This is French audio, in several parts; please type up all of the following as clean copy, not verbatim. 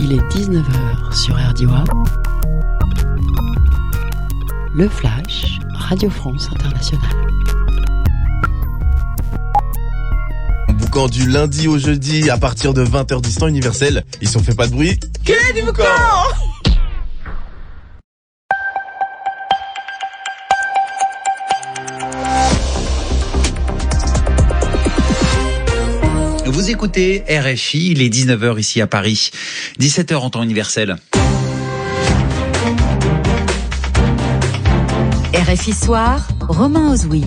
Il est 19h sur RDIWA. Le Flash, Radio France Internationale. Boucan du lundi au jeudi à partir de 20h10 temps universel. Ils sont fait pas de bruit. Que du Boucan! Vous écoutez RFI, il est 19h ici à Paris, 17h en temps universel. RFI Soir, Romain Ozoui.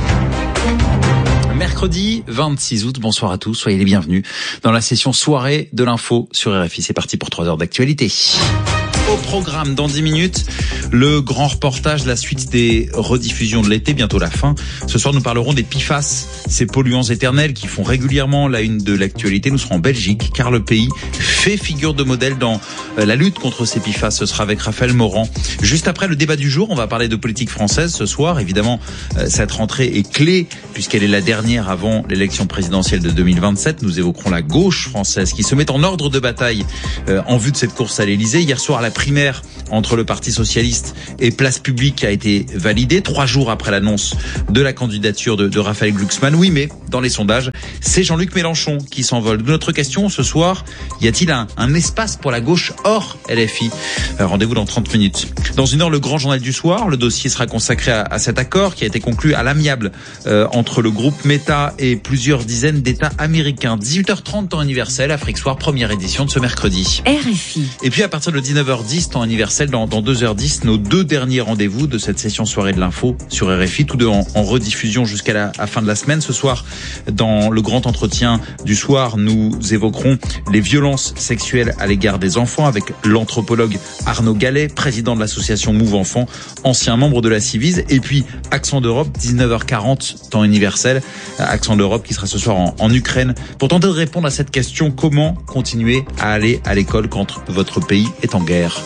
Mercredi 26 août, bonsoir à tous, soyez les bienvenus dans la session soirée de l'info sur RFI. C'est parti pour 3 heures d'actualité. Au programme, dans 10 minutes, le grand reportage, la suite des rediffusions de l'été, bientôt la fin. Ce soir, nous parlerons des PFAS, ces polluants éternels qui font régulièrement la une de l'actualité. Nous serons en Belgique, car le pays fait figure de modèle dans la lutte contre ces PFAS. Ce sera avec Raphaël Morand. Juste après le débat du jour, on va parler de politique française ce soir. Évidemment, cette rentrée est clé, puisqu'elle est la dernière avant l'élection présidentielle de 2027. Nous évoquerons la gauche française qui se met en ordre de bataille en vue de cette course à l'Elysée. Hier soir, la primaire entre le Parti socialiste et Place Publique a été validée 3 jours après l'annonce de la candidature de Raphaël Glucksmann. Oui, mais dans les sondages, c'est Jean-Luc Mélenchon qui s'envole. De notre question ce soir, y a-t-il un espace pour la gauche hors LFI? Rendez-vous dans 30 minutes. Dans une heure, le grand journal du soir. Le dossier sera consacré à cet accord qui a été conclu à l'amiable entre le groupe Meta et plusieurs dizaines d'États américains. 18h30 temps universel, Afrique Soir, première édition de ce mercredi. RFI. Et puis à partir de 19h10 temps universel, dans 2h10, nos 2 derniers rendez-vous de cette session soirée de l'info sur RFI, tous deux en rediffusion jusqu'à la fin de la semaine. Ce soir, dans le grand entretien du soir, nous évoquerons les violences sexuelles à l'égard des enfants avec l'anthropologue Arnaud Gallet, président de l'association Move Enfants, ancien membre de la Civise. Et puis Accent d'Europe, 19h40 temps universel, Accent d'Europe qui sera ce soir en Ukraine pour tenter de répondre à cette question: comment continuer à aller à l'école quand votre pays est en guerre?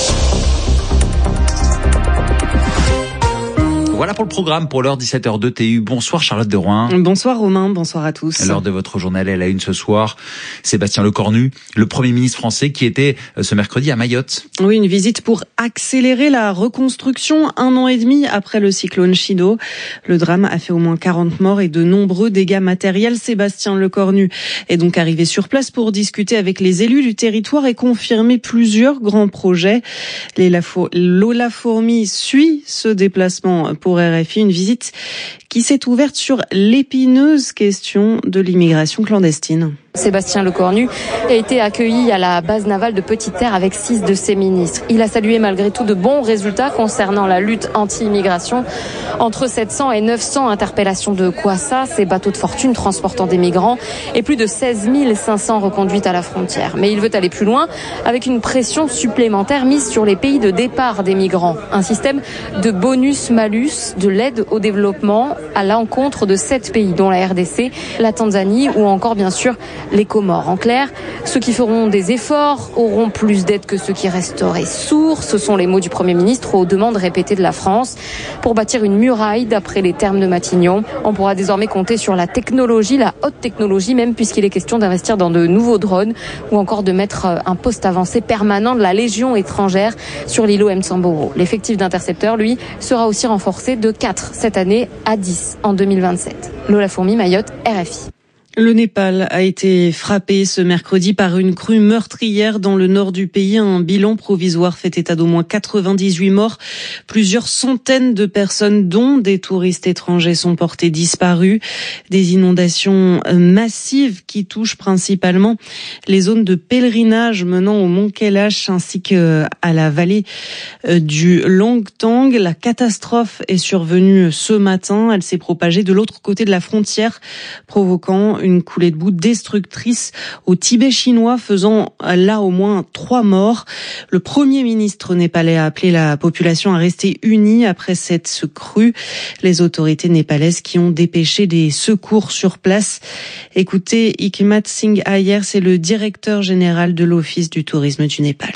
Voilà pour le programme, pour l'heure 17h02 TU. Bonsoir Charlotte de Rouen. Bonsoir Romain, bonsoir à tous. À l'heure de votre journal à la une ce soir, Sébastien Lecornu, le Premier ministre français qui était ce mercredi à Mayotte. Oui, une visite pour accélérer la reconstruction 1 an et demi après le cyclone Chido. Le drame a fait au moins 40 morts et de nombreux dégâts matériels. Sébastien Lecornu est donc arrivé sur place pour discuter avec les élus du territoire et confirmer plusieurs grands projets. Lola Fourmi suit ce déplacement pour RFI, une visite qui s'est ouverte sur l'épineuse question de l'immigration clandestine. Sébastien Lecornu a été accueilli à la base navale de Petite-Terre avec 6 de ses ministres. Il a salué malgré tout de bons résultats concernant la lutte anti-immigration. Entre 700 et 900 interpellations de Kwassa, ces bateaux de fortune transportant des migrants, et plus de 16 500 reconduites à la frontière. Mais il veut aller plus loin avec une pression supplémentaire mise sur les pays de départ des migrants. Un système de bonus-malus, de l'aide au développement à l'encontre de 7 pays, dont la RDC, la Tanzanie ou encore bien sûr les Comores. En clair, ceux qui feront des efforts auront plus d'aide que ceux qui resteraient sourds. Ce sont les mots du Premier ministre aux demandes répétées de la France pour bâtir une muraille d'après les termes de Matignon. On pourra désormais compter sur la technologie, la haute technologie même, puisqu'il est question d'investir dans de nouveaux drones ou encore de mettre un poste avancé permanent de la Légion étrangère sur l'îlot Msamboro. L'effectif d'intercepteurs, lui, sera aussi renforcé de 4 cette année à 10 en 2027. Lola Fourmi, Mayotte, RFI. Le Népal a été frappé ce mercredi par une crue meurtrière dans le nord du pays. Un bilan provisoire fait état d'au moins 98 morts. Plusieurs centaines de personnes, dont des touristes étrangers, sont portées disparues. Des inondations massives qui touchent principalement les zones de pèlerinage menant au mont Kailash ainsi qu'à la vallée du Langtang. La catastrophe est survenue ce matin. Elle s'est propagée de l'autre côté de la frontière, provoquant une coulée de boue destructrice au Tibet chinois, faisant là au moins 3 morts. Le Premier ministre népalais a appelé la population à rester unie après cette crue. Les autorités népalaises qui ont dépêché des secours sur place. Écoutez, Hikmat Singh Iyer, c'est le directeur général de l'Office du tourisme du Népal.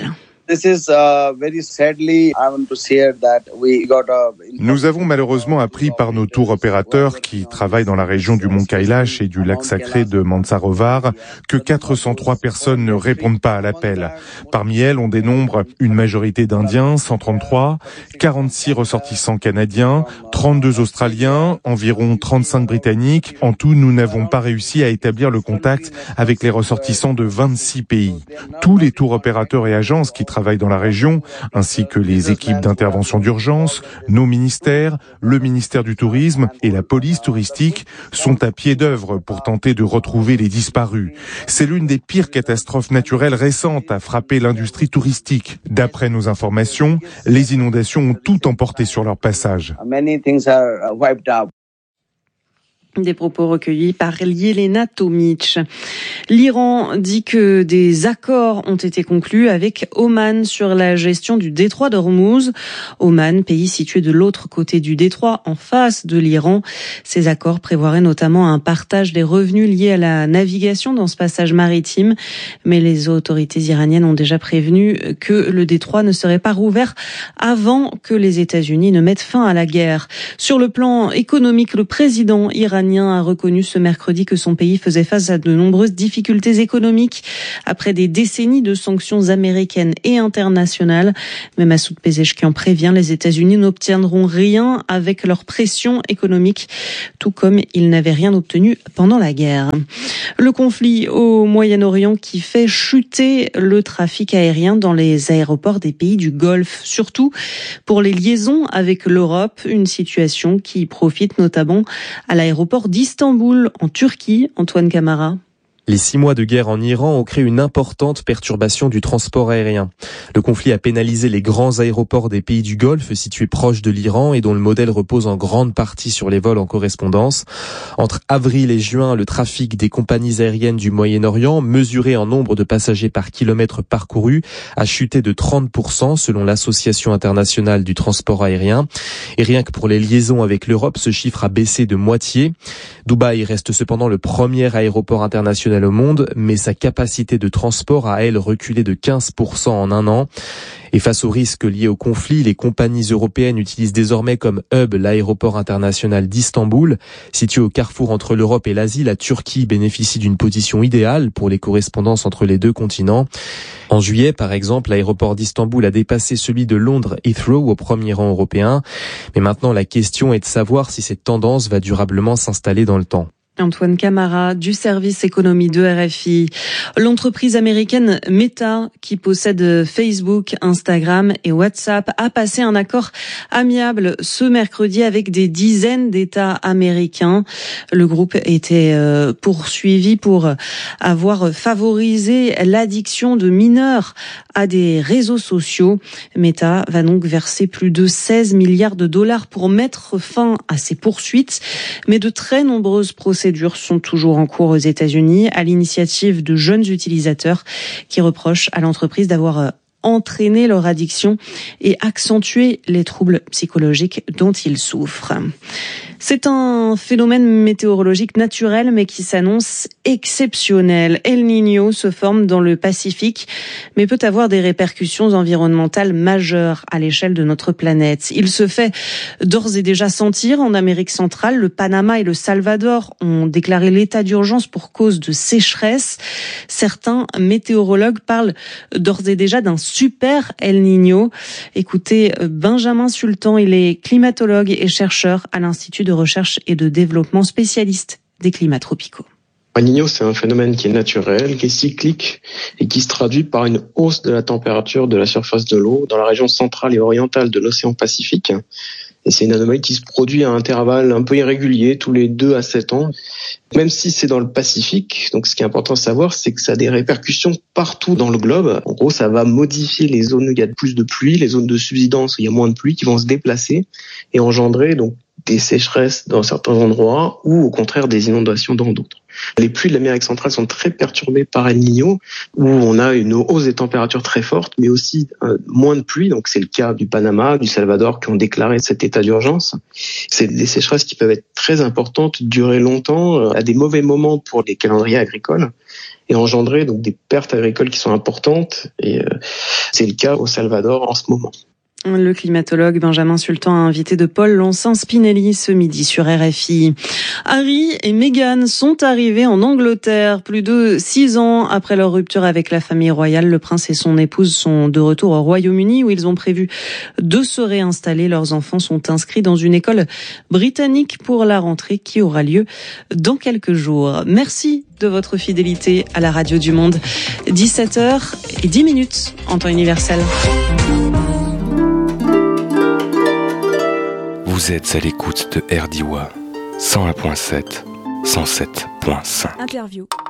Nous avons malheureusement appris par nos tours opérateurs qui travaillent dans la région du Mont Kailash et du lac sacré de Mansarovar que 403 personnes ne répondent pas à l'appel. Parmi elles, on dénombre une majorité d'Indiens, 133, 46 ressortissants canadiens, 32 Australiens, environ 35 Britanniques. En tout, nous n'avons pas réussi à établir le contact avec les ressortissants de 26 pays. Tous les tours opérateurs et agences qui travaillent dans la région, ainsi que les équipes d'intervention d'urgence, nos ministères, le ministère du Tourisme et la police touristique sont à pied d'œuvre pour tenter de retrouver les disparus. C'est l'une des pires catastrophes naturelles récentes à frapper l'industrie touristique. D'après nos informations, les inondations ont tout emporté sur leur passage. Des propos recueillis par Yelena Tomic. L'Iran dit que des accords ont été conclus avec Oman sur la gestion du détroit d'Ormuz. Oman, pays situé de l'autre côté du détroit, en face de l'Iran. Ces accords prévoiraient notamment un partage des revenus liés à la navigation dans ce passage maritime. Mais les autorités iraniennes ont déjà prévenu que le détroit ne serait pas rouvert avant que les États-Unis ne mettent fin à la guerre. Sur le plan économique, le président iranien a reconnu ce mercredi que son pays faisait face à de nombreuses difficultés économiques après des décennies de sanctions américaines et internationales. Mais Massoud Pezeshkian prévient, les États-Unis n'obtiendront rien avec leur pression économique, tout comme ils n'avaient rien obtenu pendant la guerre. Le conflit au Moyen-Orient qui fait chuter le trafic aérien dans les aéroports des pays du Golfe, surtout pour les liaisons avec l'Europe, une situation qui profite notamment à l'aéroport d'Istanbul en Turquie. Antoine Camara. Les 6 mois de guerre en Iran ont créé une importante perturbation du transport aérien. Le conflit a pénalisé les grands aéroports des pays du Golfe situés proches de l'Iran et dont le modèle repose en grande partie sur les vols en correspondance. Entre avril et juin, le trafic des compagnies aériennes du Moyen-Orient, mesuré en nombre de passagers par kilomètre parcouru, a chuté de 30% selon l'Association internationale du transport aérien. Et rien que pour les liaisons avec l'Europe, ce chiffre a baissé de moitié. Dubaï reste cependant le premier aéroport international au monde, mais sa capacité de transport a, elle, reculé de 15% en un an. Et face aux risques liés au conflit, les compagnies européennes utilisent désormais comme hub l'aéroport international d'Istanbul. Situé au carrefour entre l'Europe et l'Asie, la Turquie bénéficie d'une position idéale pour les correspondances entre les deux continents. En juillet, par exemple, l'aéroport d'Istanbul a dépassé celui de Londres Heathrow au premier rang européen. Mais maintenant, la question est de savoir si cette tendance va durablement s'installer dans le temps. Antoine Camara du service économie de RFI. L'entreprise américaine Meta, qui possède Facebook, Instagram et WhatsApp, a passé un accord amiable ce mercredi avec des dizaines d'États américains. Le groupe était poursuivi pour avoir favorisé l'addiction de mineurs à des réseaux sociaux. Meta va donc verser plus de 16 milliards de dollars pour mettre fin à ces poursuites, mais de très nombreuses procédures sont toujours en cours aux États-Unis à l'initiative de jeunes utilisateurs qui reprochent à l'entreprise d'avoir entraîné leur addiction et accentué les troubles psychologiques dont ils souffrent. C'est un phénomène météorologique naturel mais qui s'annonce exceptionnel. El Niño se forme dans le Pacifique mais peut avoir des répercussions environnementales majeures à l'échelle de notre planète. Il se fait d'ores et déjà sentir en Amérique centrale. Le Panama et le Salvador ont déclaré l'état d'urgence pour cause de sécheresse. Certains météorologues parlent d'ores et déjà d'un super El Niño. Écoutez Benjamin Sultan, il est climatologue et chercheur à l'Institut de recherche et de développement spécialiste des climats tropicaux. El Niño, c'est un phénomène qui est naturel, qui est cyclique et qui se traduit par une hausse de la température de la surface de l'eau dans la région centrale et orientale de l'océan Pacifique. Et c'est une anomalie qui se produit à intervalles un peu irréguliers, tous les 2 à 7 ans. Même si c'est dans le Pacifique, donc ce qui est important de savoir, c'est que ça a des répercussions partout dans le globe. En gros, ça va modifier les zones où il y a plus de pluie, les zones de subsidence où il y a moins de pluie qui vont se déplacer et engendrer donc des sécheresses dans certains endroits ou au contraire des inondations dans d'autres. Les pluies de l'Amérique centrale sont très perturbées par El Niño, où on a une hausse des températures très forte, mais aussi moins de pluie. Donc c'est le cas du Panama, du Salvador qui ont déclaré cet état d'urgence. C'est des sécheresses qui peuvent être très importantes, durer longtemps, à des mauvais moments pour les calendriers agricoles. et engendrer donc des pertes agricoles qui sont importantes. Et c'est le cas au Salvador en ce moment. Le climatologue Benjamin Sultan a invité de Paul Lancin-Spinelli ce midi sur RFI. Harry et Meghan sont arrivés en Angleterre plus de 6 ans après leur rupture avec la famille royale. Le prince et son épouse sont de retour au Royaume-Uni où ils ont prévu de se réinstaller. Leurs enfants sont inscrits dans une école britannique pour la rentrée qui aura lieu dans quelques jours. Merci de votre fidélité à la radio du Monde. 17h10 en temps universel. Vous êtes à l'écoute de RDIWA 101.7, 107.5. Interview.